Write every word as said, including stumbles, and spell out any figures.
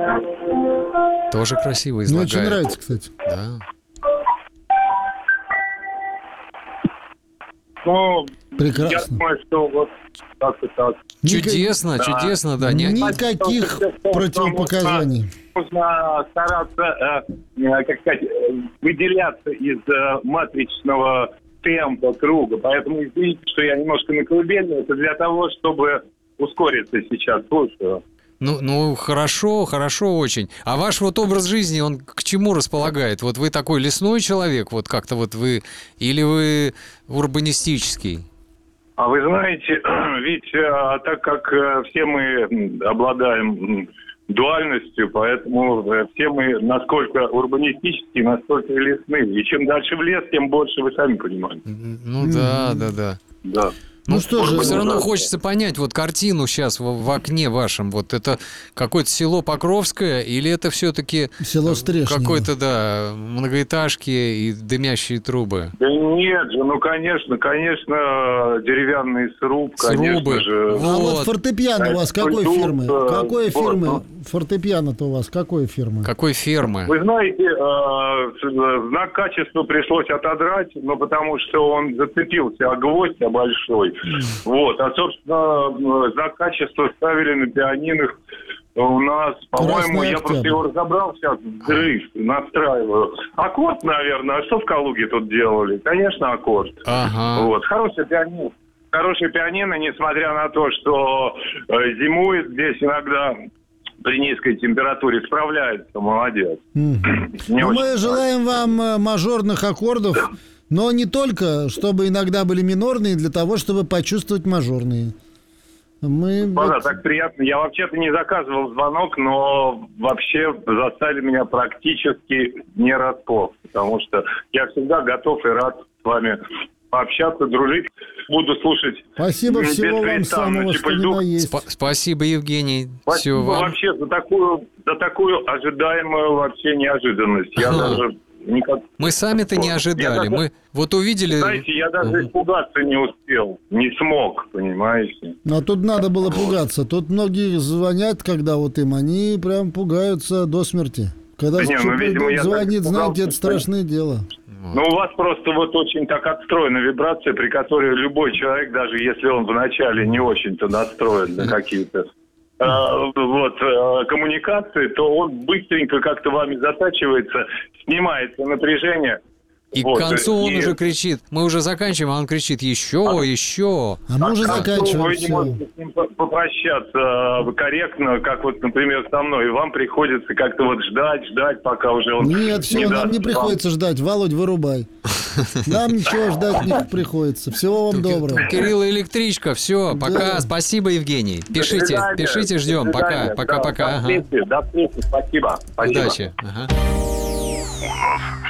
Тоже красиво Мне излагает. очень нравится, кстати. Да. Ну, Прекрасно. я думаю, что вот как-то так. Чудесно, Да. чудесно, да. Не... Никаких противопоказаний. Нужно стараться, э, как сказать, э, выделяться из э, матричного темпа круга. Поэтому извините, что я немножко на колыбельной. Это для того, чтобы ускориться сейчас. Слушаю. Ну, ну, хорошо, хорошо очень. А ваш вот образ жизни, он к чему располагает? Вот вы такой лесной человек, вот как-то вот вы, или вы урбанистический? А вы знаете, ведь а, так как а, все мы обладаем дуальностью, поэтому все мы насколько урбанистические, настолько и лесные. И чем дальше в лес, тем больше, вы сами понимаете. Ну да, да, да. Да. Ну, Ну что же, все равно да. хочется понять вот картину сейчас в, в окне вашем. Вот это какое-то село Покровское или это все-таки село Стрешнино. какое-то, да, многоэтажки и дымящие трубы? Да нет же, ну конечно, конечно, деревянный сруб, конечно Срубы. же. А вот Вот. фортепиано у вас какой Культура, фирмы? Какой вот, фирмы? ну. Фортепиано-то у вас какой фирмы? Какой фермы? Вы знаете, э, знак качества пришлось отодрать, но потому что он зацепился о гвоздь, о большой. Вот, а, собственно, знак качества ставили на пианинах у нас, по-моему, Красный я просто Октябрь. его разобрал сейчас, дрыж, настраиваю. Аккорд, наверное, а что в Калуге тут делали? Конечно, аккорд. Ага. Вот, хороший пианино. Хороший пианино, несмотря на то, что э, зимует здесь иногда при низкой температуре, справляется, молодец. Мгм. Мне Ну, очень мы нравится. желаем вам э, мажорных аккордов, но не только, чтобы иногда были минорные, для того, чтобы почувствовать мажорные. Мы... Господа, вот- так приятно. Я вообще-то не заказывал звонок, но вообще застали меня практически не врасплох, потому что я всегда готов и рад с вами пообщаться, дружить. Буду слушать. Спасибо, без всего вам перестану, самого, типа, что ни льду. на есть. Спа- спасибо, Евгений. Спасибо Всего вам. вообще за такую, за такую ожидаемую вообще неожиданность. Я Ага. даже никак... Мы сами-то не Я ожидали. даже- Мы вот увидели... Знаете, я даже Мгм. испугаться не успел. Не смог, понимаете? А тут надо было пугаться. Тут многие звонят, когда вот им, они прям пугаются до смерти. Когда Да не, ну, что-то видимо, я так звонит, испугался, знаете, это что- страшное дело. Ну, у вас просто вот очень так отстроена вибрация, при которой любой человек, даже если он вначале не очень-то настроен на какие-то э, вот, э, коммуникации, то он быстренько как-то вами затачивается, снимается напряжение. И Вот, к концу он и- уже кричит. Мы уже заканчиваем, а он кричит еще, еще. А мы уже А заканчиваем вы не все. можете с ним по- попрощаться э, корректно, как вот, например, со мной, и вам приходится как-то вот ждать, ждать, пока уже он Нет, все, нам даст не вам. приходится ждать. Володь, вырубай. Нам ничего ждать не приходится. Всего вам доброго. Кирилл электричка, все, пока. Да. Спасибо, Евгений. До Пишите, свидания. пишите, ждем. До Пока, свидания. пока, Да, пока. До Ага. встречи, до встречи, спасибо. Спасибо. Удачи. Ага.